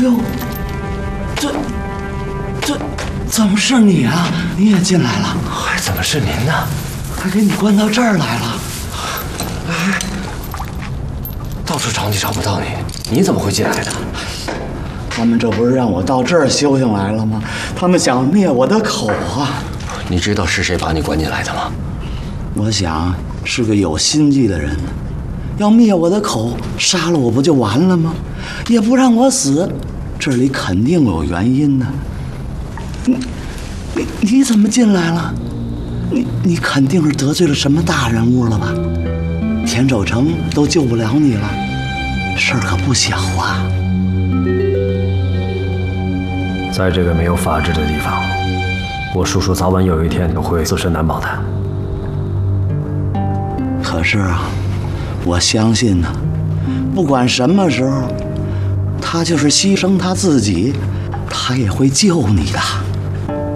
哎呦，这怎么是你啊？你也进来了？ 还怎么是您呢？ 还给你关到这儿来了？ 哎，到处找你找不到你，你怎么会进来的？ 他们这不是让我到这儿修行来了吗？他们想灭我的口啊！ 你知道是谁把你关进来的吗？ 我想是个有心计的人，要灭我的口，杀了我不就完了吗？也不让我死，这里肯定有原因呢。你怎么进来了？你肯定是得罪了什么大人物了吧？田守成都救不了你了，事儿可不小啊！ 在这个没有法治的地方，我叔叔早晚有一天都会自身难保的。 可是啊，我相信呢，不管什么时候，他就是牺牲他自己，他也会救你的。